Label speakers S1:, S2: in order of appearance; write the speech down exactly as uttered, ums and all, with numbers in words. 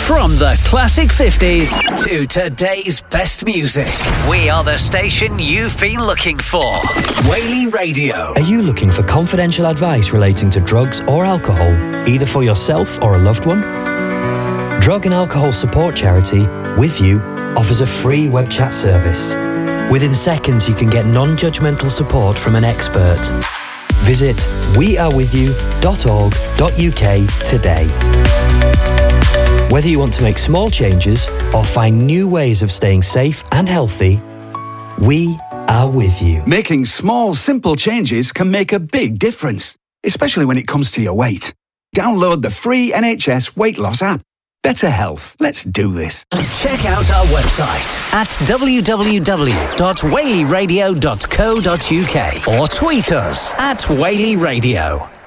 S1: From the classic fifties to today's best music, we are the station you've been looking for. Whaley Radio.
S2: Are you looking for confidential advice relating to drugs or alcohol, either for yourself or a loved one? Drug and Alcohol Support Charity, With You, offers a free web chat service. Within seconds, you can get non-judgmental support from an expert. Visit we are with you dot org dot U K today. Whether you want to make small changes or find new ways of staying safe and healthy, we are with you.
S3: Making small, simple changes can make a big difference, especially when it comes to your weight. Download the free N H S weight loss app. Better health. Let's do this.
S1: Check out our website at w w w dot whaley radio dot co dot U K or tweet us at Whaley Radio.